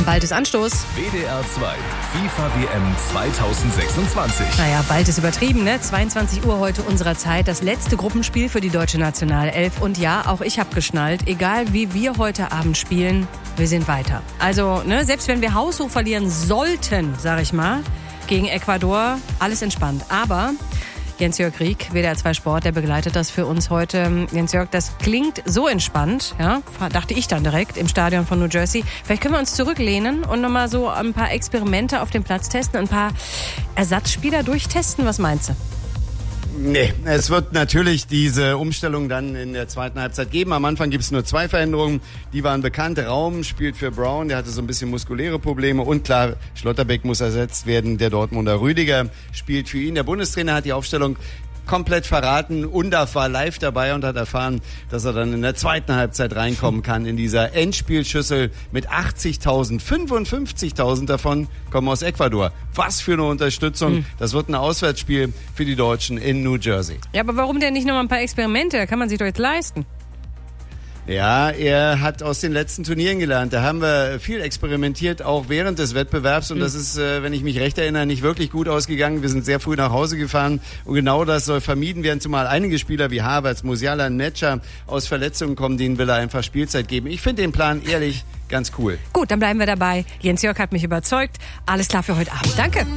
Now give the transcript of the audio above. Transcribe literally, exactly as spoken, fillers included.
Bald ist Anstoß. W D R zwei FIFA W M zweitausendsechsundzwanzig. Naja, bald ist übertrieben, ne? zweiundzwanzig Uhr heute unserer Zeit. Das letzte Gruppenspiel für die deutsche Nationalelf. Und ja, auch ich habe geschnallt. Egal wie wir heute Abend spielen, wir sind weiter. Also, ne, selbst wenn wir haushoch verlieren sollten, sag ich mal, gegen Ecuador, alles entspannt. Aber Jens-Jörg Rieck, W D R zwei Sport, der begleitet das für uns heute. Jens-Jörg, das klingt so entspannt, ja, dachte ich dann direkt im Stadion von New Jersey. Vielleicht können wir uns zurücklehnen und nochmal so ein paar Experimente auf dem Platz testen, ein paar Ersatzspieler durchtesten. Was meinst du? Nee, es wird natürlich diese Umstellung dann in der zweiten Halbzeit geben. Am Anfang gibt es nur zwei Veränderungen, die waren bekannt. Raum spielt für Brown, der hatte so ein bisschen muskuläre Probleme. Und klar, Schlotterbeck muss ersetzt werden, der Dortmunder Rüdiger spielt für ihn. Der Bundestrainer hat die Aufstellung komplett verraten. Undaf war live dabei und hat erfahren, dass er dann in der zweiten Halbzeit reinkommen kann in dieser Endspielschüssel mit achtzigtausend. fünfundfünfzigtausend davon kommen aus Ecuador. Was für eine Unterstützung. Mhm. Das wird ein Auswärtsspiel für die Deutschen in New Jersey. Ja, aber warum denn nicht noch mal ein paar Experimente? Da kann man sich doch jetzt leisten. Ja, er hat aus den letzten Turnieren gelernt. Da haben wir viel experimentiert, auch während des Wettbewerbs. Und das ist, äh, wenn ich mich recht erinnere, nicht wirklich gut ausgegangen. Wir sind sehr früh nach Hause gefahren. Und genau das soll vermieden werden, zumal einige Spieler wie Havertz, Musiala, Netscher aus Verletzungen kommen. Denen will er einfach Spielzeit geben. Ich finde den Plan ehrlich ganz cool. Gut, dann bleiben wir dabei. Jens-Jörg hat mich überzeugt. Alles klar für heute Abend. Danke.